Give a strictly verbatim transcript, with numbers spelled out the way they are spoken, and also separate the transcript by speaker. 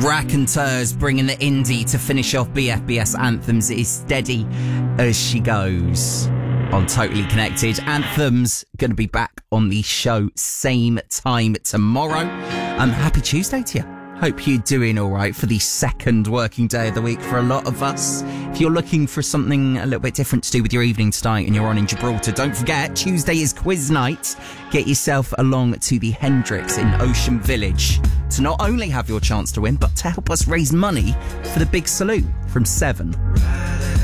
Speaker 1: Raconteurs bringing the indie to finish off B F B S Anthems is steady as she goes. On Totally Connected, Anthems going to be back on the show same time tomorrow. Um, happy Tuesday to you. Hope you're doing all right for the second working day of the week for a lot of us. If you're looking for something a little bit different to do with your evening tonight and you're on in Gibraltar, don't forget, Tuesday is quiz night. Get yourself along to the Hendrix in Ocean Village to not only have your chance to win, but to help us raise money for the big salute from seven